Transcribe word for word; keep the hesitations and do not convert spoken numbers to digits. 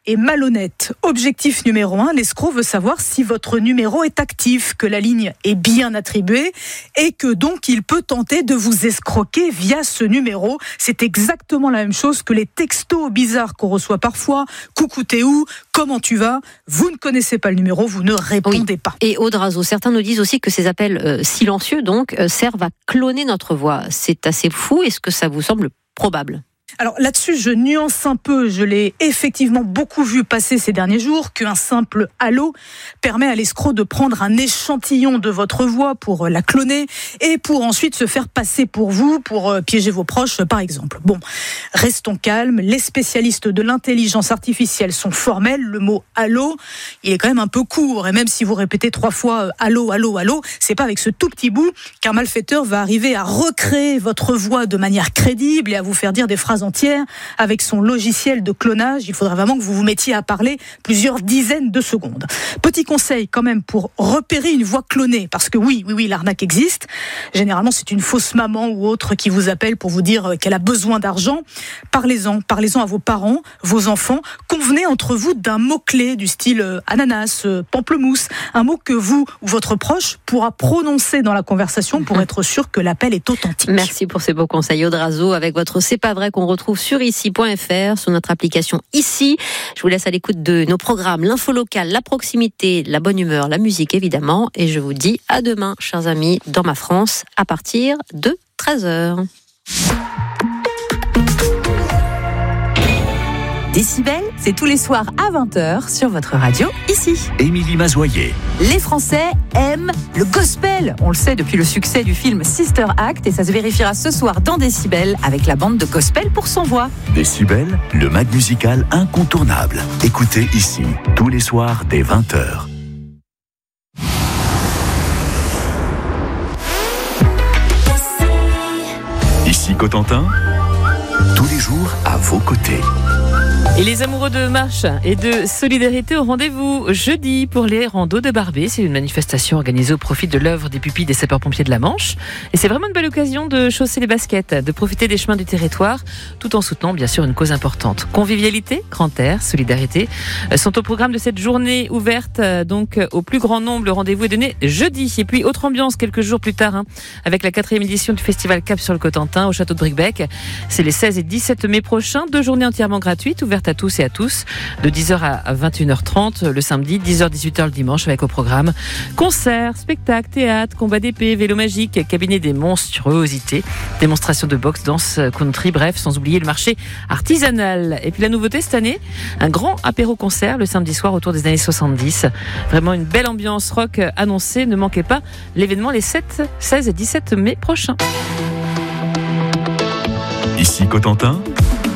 et malhonnête. Objectif numéro un, l'escroc veut savoir si votre numéro est actif, que la ligne est bien attribuée et que donc il peut tenter de vous escroquer via ce numéro. C'est exactement la même chose que les textos bizarres qu'on reçoit parfois. Coucou, t'es où ? Comment tu vas ? Vous ne connaissez pas le numéro, vous ne répondez oui. pas. Et Aude Razeau, certains nous disent aussi que ces appels euh, silencieux donc euh, servent à cloner notre voix. C'est assez fou. Est-ce que ça vous semble probable ? Alors là-dessus, je nuance un peu, je l'ai effectivement beaucoup vu passer ces derniers jours, qu'un simple allô permet à l'escroc de prendre un échantillon de votre voix pour la cloner et pour ensuite se faire passer pour vous, pour piéger vos proches par exemple. Bon, restons calmes, les spécialistes de l'intelligence artificielle sont formels, le mot allô, il est quand même un peu court et même si vous répétez trois fois allô, allô, allô, c'est pas avec ce tout petit bout qu'un malfaiteur va arriver à recréer votre voix de manière crédible et à vous faire dire des phrases entière avec son logiciel de clonage. Il faudra vraiment que vous vous mettiez à parler plusieurs dizaines de secondes. Petit conseil quand même pour repérer une voix clonée, parce que oui, oui, oui, l'arnaque existe. Généralement, c'est une fausse maman ou autre qui vous appelle pour vous dire qu'elle a besoin d'argent. Parlez-en, parlez-en à vos parents, vos enfants. Convenez entre vous d'un mot-clé du style ananas, pamplemousse, un mot que vous ou votre proche pourra prononcer dans la conversation pour être sûr que l'appel est authentique. Merci pour ces beaux conseils, Aude Razeau, avec votre C'est pas vrai qu'on retrouve sur ici point f r, sur notre application Ici. Je vous laisse à l'écoute de nos programmes, l'info locale, la proximité, la bonne humeur, la musique évidemment. Et je vous dis à demain, chers amis, dans ma France, à partir de treize heures. Décibel, c'est tous les soirs à vingt heures sur votre radio, ici. Émilie Mazoyer. Les Français aiment le gospel. On le sait depuis le succès du film Sister Act et ça se vérifiera ce soir dans Décibel avec la bande de gospel pour son voix. Décibel, le mag musical incontournable. Écoutez ici, tous les soirs dès vingt heures. Ici Cotentin, tous les jours à vos côtés. Et les amoureux de marche et de solidarité au rendez-vous jeudi pour les randos de Barbé. C'est une manifestation organisée au profit de l'œuvre des pupilles des sapeurs-pompiers de la Manche. Et c'est vraiment une belle occasion de chausser les baskets, de profiter des chemins du territoire, tout en soutenant bien sûr une cause importante. Convivialité, grand air, solidarité sont au programme de cette journée ouverte donc au plus grand nombre. Le rendez-vous est donné jeudi. Et puis autre ambiance quelques jours plus tard hein, avec la quatrième édition du festival Cap sur le Cotentin au château de Bricbec. C'est les seize et dix-sept mai prochains. Deux journées entièrement gratuites ouvertes à tous et à tous, de dix heures à vingt et une heures trente le samedi, dix heures dix-huit heures le dimanche, avec au programme concerts, spectacles, théâtre, combat d'épée, vélo magique, cabinet des monstruosités, démonstration de boxe, danse, country, bref, sans oublier le marché artisanal. Et puis la nouveauté cette année, un grand apéro-concert le samedi soir autour des années soixante-dix. Vraiment une belle ambiance rock annoncée. Ne manquez pas l'événement les sept, seize et dix-sept mai prochains. Ici Cotentin,